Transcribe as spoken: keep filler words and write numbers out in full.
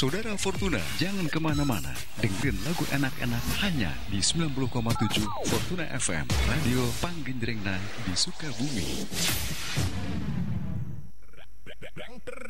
Saudara Fortuna, jangan kemana-mana. Dengerin lagu enak-enak hanya di sembilan puluh koma tujuh Fortuna F M, Radio Panggenjrengna di Sukabumi.